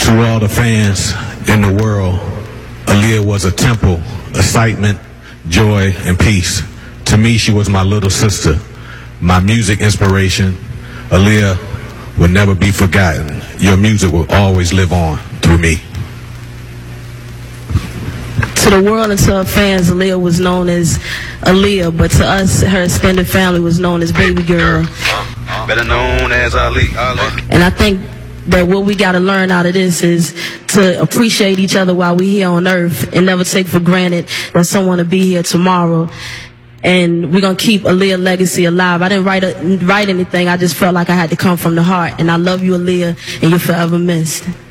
To all the fans in the world, Aaliyah was a temple, excitement, joy, and peace. To me, she was my little sister, my music inspiration. Aaliyah will never be forgotten. Your music will always live on through me. To the world and to her fans, Aaliyah was known as Aaliyah, but to us, her extended family was known as Baby Girl. Better known as Ali. And I think that what we got to learn out of this is to appreciate each other while we're here on earth and never take for granted that someone will be here tomorrow. And we're going to keep Aaliyah's legacy alive. I didn't write anything. I just felt like I had to come from the heart. And I love you, Aaliyah, and you're forever missed.